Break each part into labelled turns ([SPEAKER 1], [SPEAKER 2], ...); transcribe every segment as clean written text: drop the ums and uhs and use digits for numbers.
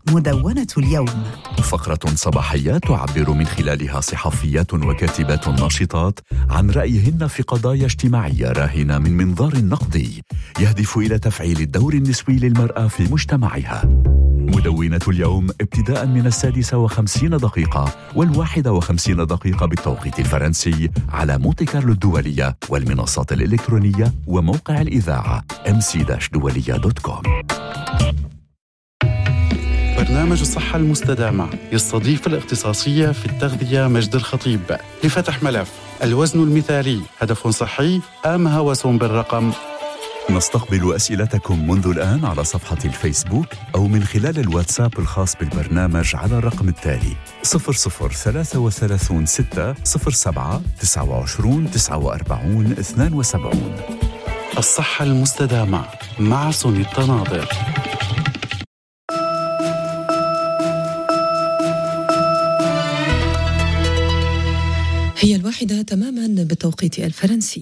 [SPEAKER 1] مدونة اليوم،
[SPEAKER 2] فقرة صباحية تعبر من خلالها صحفيات وكاتبات ناشطات عن رأيهن في قضايا اجتماعية راهنة من منظار نقدي يهدف إلى تفعيل الدور النسوي للمرأة في مجتمعها. مدونة اليوم ابتداء من 56 و51 دقيقة بالتوقيت الفرنسي على مونتي كارلو الدولية والمنصات الإلكترونية وموقع الإذاعة mc-dualiya.com.
[SPEAKER 3] برنامج الصحة المستدامة يستضيف الاختصاصية في التغذية مجد الخطيب لفتح ملف الوزن المثالي هدف صحي أم هوس بالرقم.
[SPEAKER 2] نستقبل أسئلتكم منذ الآن على صفحة الفيسبوك أو من خلال الواتساب الخاص بالبرنامج على الرقم التالي 0033 6 07 29 49 72.
[SPEAKER 3] الصحة المستدامة مع سوني التناظر.
[SPEAKER 4] هي 1:00 تماما بالتوقيت الفرنسي.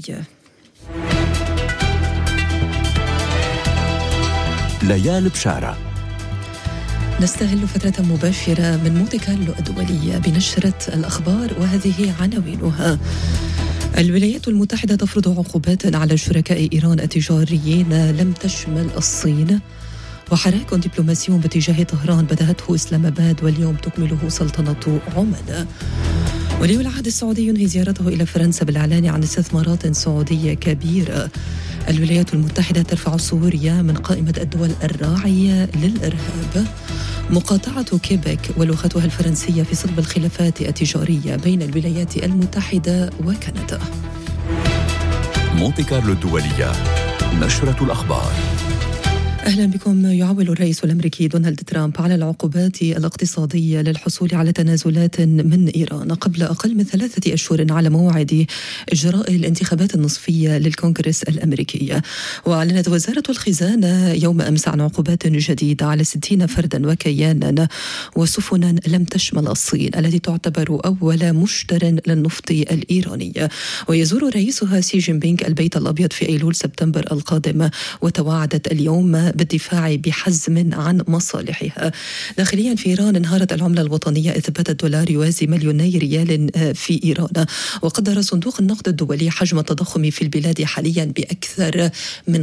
[SPEAKER 2] ليال بشارة.
[SPEAKER 4] نستهل فترة مباشرة من مونتي كارلو الدولية بنشرة الأخبار، وهذه عناوينها: الولايات المتحدة تفرض عقوبات على شركاء إيران التجاريين لم تشمل الصين، وحراك دبلوماسي باتجاه طهران بدأته إسلام آباد واليوم تكمله سلطنة عمان. ولي العهد السعودي ينهي زيارته إلى فرنسا بالإعلان عن استثمارات سعودية كبيرة. الولايات المتحدة ترفع سوريا من قائمة الدول الراعية للإرهاب. مقاطعة كيبك ولغتها الفرنسية في صلب الخلافات التجارية بين الولايات المتحدة وكندا.
[SPEAKER 2] مونتي كارلو الدولية، نشرة الأخبار.
[SPEAKER 4] أهلا بكم. يعول الرئيس الأمريكي دونالد ترامب على العقوبات الاقتصادية للحصول على تنازلات من إيران قبل أقل من 3 أشهر على موعد إجراء الانتخابات النصفية للكونغرس الأمريكي. وأعلنت وزارة الخزانة يوم أمس عن عقوبات جديدة على 60 فردا وكيانا وسفنا لم تشمل الصين التي تعتبر أول مشتر للنفط الإيراني. ويزور رئيسها سي جين بينغ البيت الأبيض في أيلول سبتمبر القادم، وتوعدت اليوم بالدفاع بحزم عن مصالحها. داخليا في إيران انهارت العملة الوطنية إذ بات الدولار يوازي 2,000,000 ريال في إيران. وقدر صندوق النقد الدولي حجم التضخم في البلاد حاليا بأكثر من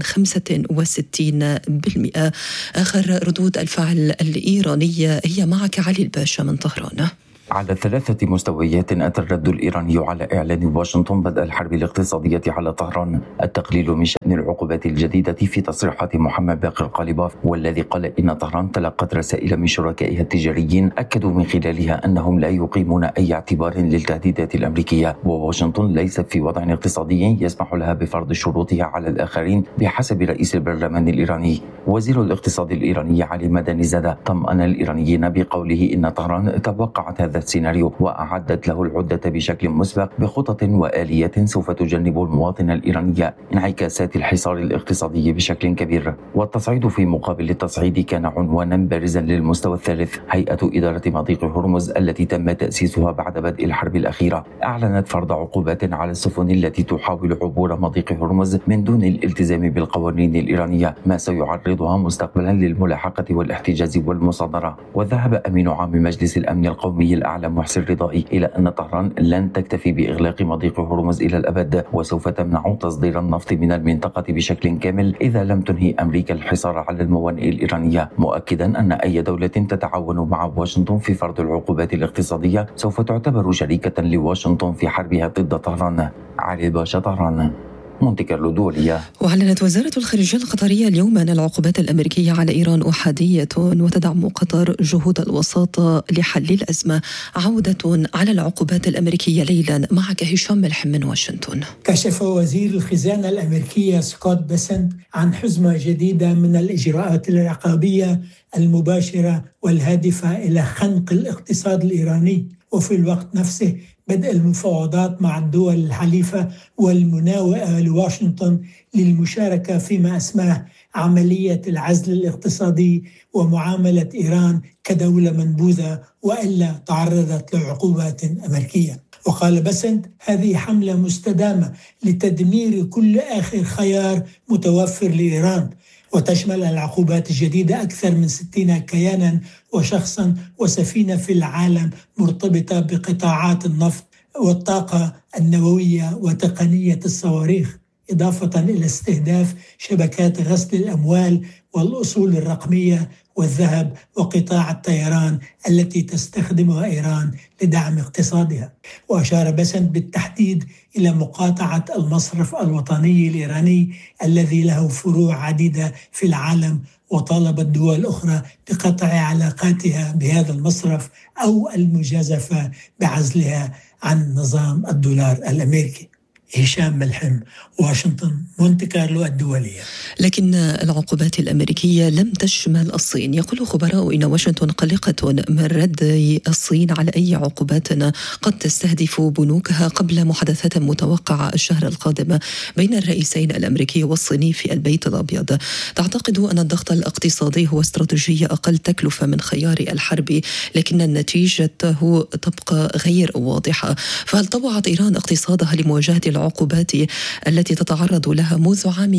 [SPEAKER 4] 65%. آخر ردود الفعل الإيرانية هي معك علي الباشا من طهران.
[SPEAKER 5] على 3 مستويات أتى الرد الإيراني على إعلان واشنطن بدء الحرب الاقتصادية على طهران. التقليل من شأن العقوبات الجديدة في تصريحات محمد باقر قالباف، والذي قال إن طهران تلقت رسائل من شركائها التجاريين أكدوا من خلالها أنهم لا يقيمون أي اعتبار للتهديدات الأمريكية، وواشنطن ليست في وضع اقتصادي يسمح لها بفرض شروطها على الآخرين بحسب رئيس البرلمان الإيراني. وزير الاقتصاد الإيراني علي مدنيزاد طمأن الإيرانيين بقوله إن طهران توقعت هذا السيناريو وأعدت له العدة بشكل مسبق بخطط وآليات سوف تجنب المواطن الإيراني انعكاسات الحصار الاقتصادي بشكل كبير. والتصعيد في مقابل التصعيد كان عنوانا بارزا للمستوى الثالث. هيئة إدارة مضيق هرمز التي تم تأسيسها بعد بدء الحرب الأخيرة أعلنت فرض عقوبات على السفن التي تحاول عبور مضيق هرمز من دون الالتزام بالقوانين الإيرانية، ما سيعرضها مستقبلا للملاحقة والاحتجاز والمصادرة. وذهب أمين عام مجلس الأمن القومي الأعلى محسن رضائي إلى أن طهران لن تكتفي بإغلاق مضيق هرمز إلى الأبد، وسوف تمنع تصدير النفط من المنطقة بشكل كامل إذا لم تنهي أمريكا الحصار على الموانئ الإيرانية، مؤكدا أن أي دولة تتعاون مع واشنطن في فرض العقوبات الاقتصادية سوف تعتبر شريكة لواشنطن في حربها ضد طهران. علي الباشا، طهران، مونتي كارلو الدولية.
[SPEAKER 4] وأعلنت وزارة الخارجية القطرية اليوم أن العقوبات الأمريكية على إيران أحادية وتدعم قطر جهود الوساطة لحل الأزمة. عودة على العقوبات الأمريكية ليلا، معك هشام ملحم من واشنطن.
[SPEAKER 6] كشف وزير الخزانة الأمريكية سكوت بيسنت عن حزمة جديدة من الإجراءات العقابية المباشرة والهادفة إلى خنق الاقتصاد الإيراني، وفي الوقت نفسه بدء المفاوضات مع الدول الحليفة والمناوئة لواشنطن للمشاركة فيما اسماه عملية العزل الاقتصادي ومعاملة إيران كدولة منبوذة وإلا تعرضت لعقوبات أمريكية. وقال بسنت: هذه حملة مستدامة لتدمير كل آخر خيار متوفر لإيران، وتشمل العقوبات الجديدة أكثر من 60 كيانا وشخصا وسفينة في العالم مرتبطة بقطاعات النفط والطاقة النووية وتقنية الصواريخ، إضافة إلى استهداف شبكات غسل الأموال والأصول الرقمية والذهب وقطاع الطيران التي تستخدمها إيران لدعم اقتصادها. وأشار بسنت بالتحديد إلى مقاطعة المصرف الوطني الإيراني الذي له فروع عديدة في العالم، وطالب الدول الأخرى بقطع علاقاتها بهذا المصرف أو المجازفة بعزلها عن نظام الدولار الأمريكي. هشام ملحم، واشنطن، مونte كارلو الدولية.
[SPEAKER 4] لكن العقوبات الأمريكية لم تشمل الصين. يقول خبراء إن واشنطن قلقة من رد الصين على أي عقوبات قد تستهدف بنوكها قبل محادثات متوقعة الشهر القادم بين الرئيسين الأمريكي والصيني في البيت الأبيض. تعتقد أن الضغط الاقتصادي هو استراتيجية أقل تكلفة من خيار الحرب، لكن النتيجة تبقى غير واضحة. فهل طوعت إيران اقتصادها لمواجهة العقوبات التي تتعرض لها منذ عام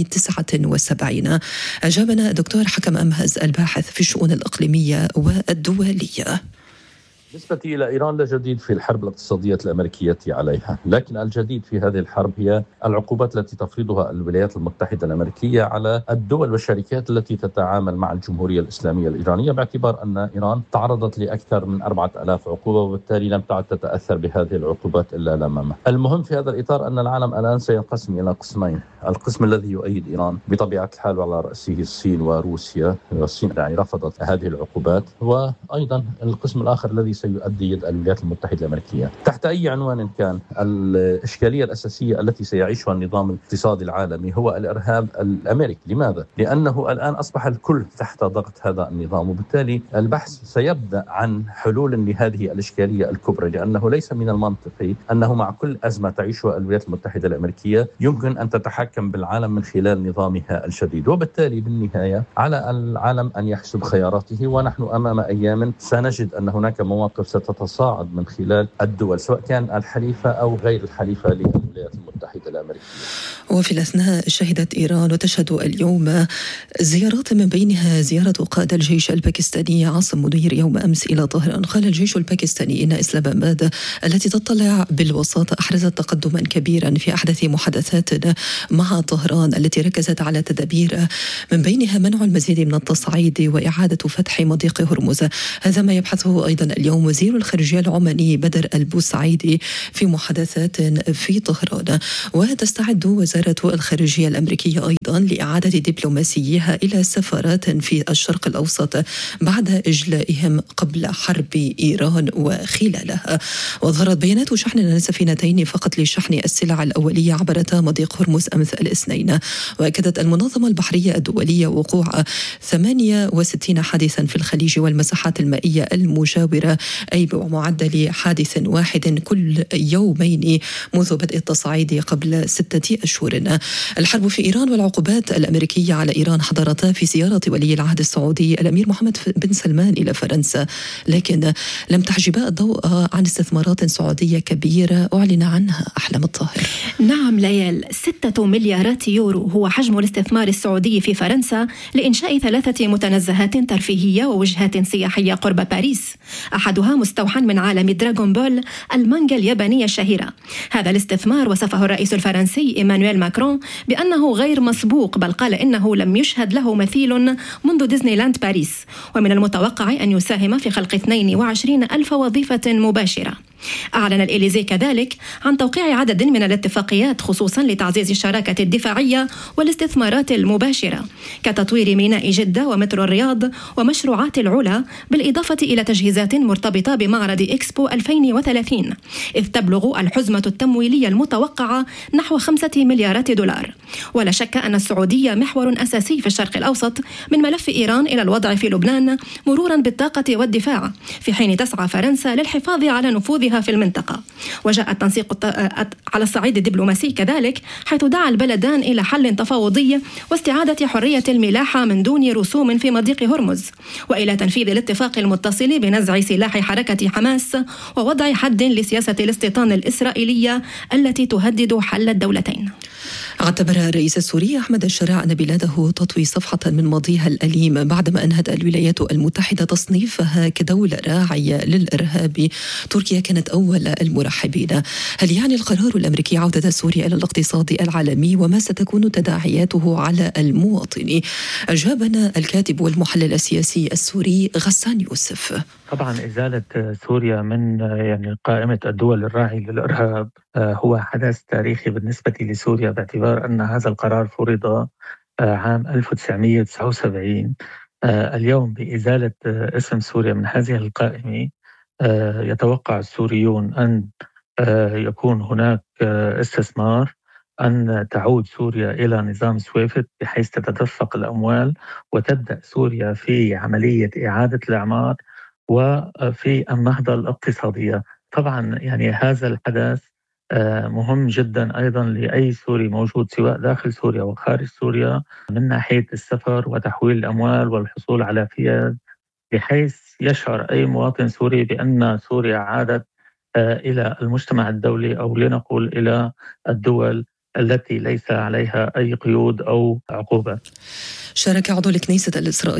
[SPEAKER 4] 79؟ أجابنا دكتور حكم أمهز الباحث في الشؤون الإقليمية والدولية.
[SPEAKER 1] بالنسبة إلى إيران لا جديد في الحرب الاقتصادية الأمريكية عليها، لكن الجديد في هذه الحرب هي العقوبات التي تفرضها الولايات المتحدة الأمريكية على الدول والشركات التي تتعامل مع الجمهورية الإسلامية الإيرانية، باعتبار أن إيران تعرضت لأكثر من 4000 عقوبة، وبالتالي لم تعد تتأثر بهذه العقوبات إلا لمامة. المهم في هذا الإطار أن العالم الآن سينقسم إلى قسمين: القسم الذي يؤيد إيران بطبيعة الحال وعلى رأسه الصين وروسيا، والصين يعني رفضت هذه العقوبات، وأيضا القسم الآخر الذي سيؤدي يد الولايات المتحدة الأمريكية. تحت أي عنوان كان، الإشكالية الأساسية التي سيعيشها النظام الاقتصادي العالمي هو الإرهاب الأمريكي. لماذا؟ لأنه الآن أصبح الكل تحت ضغط هذا النظام، وبالتالي البحث سيبدأ عن حلول لهذه الإشكالية الكبرى، لأنه ليس من المنطقي أنه مع كل أزمة تعيشها الولايات المتحدة الأمريكية يمكن أن تتحكم بالعالم من خلال نظامها الشديد، وبالتالي بالنهاية على العالم أن يحسب خياراته. ونحن أمام أيام سنجد أن هناك مواقف ستتصاعد من خلال الدول، سواء كان الحليفة أو غير الحليفة للولايات المتحدة الأمريكية.
[SPEAKER 4] وفي الأثناء شهدت إيران وتشهد اليوم زيارات، من بينها زيارة قائد الجيش الباكستاني عاصم منير يوم أمس إلى طهران. قال الجيش الباكستاني إن إسلام آباد التي تطلع بالوساطة أحرزت تقدما كبيرا في أحدث محادثات مع طهران التي ركزت على تدابير من بينها منع المزيد من التصعيد وإعادة فتح مضيق هرمز. هذا ما يبحثه أيضا اليوم وزير الخارجية العماني بدر البوسعيدي في محادثات في طهران. وتستعد وزارة الخارجية الأمريكية أيضا لإعادة دبلوماسيها إلى سفارات في الشرق الأوسط بعد إجلائهم قبل حرب إيران وخلالها. وظهرت بيانات شحن السفينتين فقط لشحن السلع الأولية عبرتا مضيق هرمز أمس الاثنين. وأكدت المنظمة البحرية الدولية وقوع 68 حادثا في الخليج والمساحات المائية المجاورة، أي بمعدل حادث واحد كل يومين منذ بدء التصعيد قبل 6 أشهر. الحرب في إيران والعقوبات الأمريكية على إيران حضرتا في زيارة ولي العهد السعودي الأمير محمد بن سلمان إلى فرنسا، لكن لم تحجبا الضوء عن استثمارات سعودية كبيرة أعلن عنها أحلام الطاهر.
[SPEAKER 7] نعم ليال، 6 مليارات يورو هو حجم الاستثمار السعودي في فرنسا لإنشاء 3 متنزهات ترفيهية ووجهات سياحية قرب باريس، أحدها مستوحى من عالم دراغون بول المانجا اليابانية الشهيرة. هذا الاستثمار وصفه الرئيس الفرنسي إيمانويل ماكرون بأنه غير مسبوق، بل قال إنه لم يشهد له مثيل منذ ديزني لاند باريس، ومن المتوقع أن يساهم في خلق 22,000 وظيفة مباشرة. أعلن الإليزي كذلك عن توقيع عدد من الاتفاقيات خصوصا لتعزيز الشراكة الدفاعية والاستثمارات المباشرة كتطوير ميناء جدة ومترو الرياض ومشروعات العلا، بالإضافة إلى تجهيزات مرتبطة بمعرض إكسبو 2030، إذ تبلغ الحزمة التمويلية المتوقعة نحو 5 مليارات دولار. ولا شك أن السعودية محور أساسي في الشرق الأوسط، من ملف إيران إلى الوضع في لبنان مرورا بالطاقة والدفاع، في حين تسعى فرنسا للحفاظ على نفوذها في المنطقة. وجاء التنسيق على الصعيد الدبلوماسي كذلك، حيث دعا البلدان إلى حل تفاوضي واستعادة حرية الملاحة من دون رسوم في مضيق هرمز، وإلى تنفيذ الاتفاق المتصل بنزع سلاح حركة حماس ووضع حد لسياسة الاستيطان الإسرائيلية التي تهدد حل الدولتين.
[SPEAKER 4] اعتبر الرئيس السوري أحمد الشراع أن بلاده تطوي صفحة من ماضيها الأليم بعدما أنهت الولايات المتحدة تصنيفها كدولة راعية للإرهاب. تركيا كانت أول المرحبين. هل يعني القرار الأمريكي عودة سوريا إلى الاقتصاد العالمي وما ستكون تداعياته على المواطن؟ أجابنا الكاتب والمحلل السياسي السوري غسان يوسف.
[SPEAKER 8] طبعا إزالة سوريا من قائمة الدول الراعي للإرهاب هو حدث تاريخي بالنسبة لسوريا، باعتبار أن هذا القرار فرض عام 1979. اليوم بإزالة اسم سوريا من هذه القائمة يتوقع السوريون أن يكون هناك استثمار، أن تعود سوريا إلى نظام سويفت بحيث تتدفق الأموال وتبدأ سوريا في عملية إعادة الإعمار وفي النهضة الاقتصادية. طبعا هذا الحدث مهم جدا أيضا لأي سوري موجود سواء داخل سوريا وخارج سوريا، من ناحية السفر وتحويل الأموال والحصول على فيز، بحيث يشعر أي مواطن سوري بأن سوريا عادت إلى المجتمع الدولي، أو لنقول إلى الدول التي ليس عليها أي قيود أو عقوبات.
[SPEAKER 4] شارك عضو الكنيسة الإسرائيلية